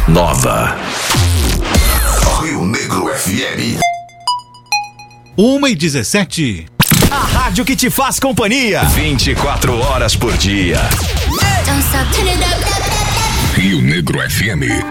nova. Rio Negro FM. 1h17. A rádio que te faz companhia 24 horas por dia. Rio Negro FM.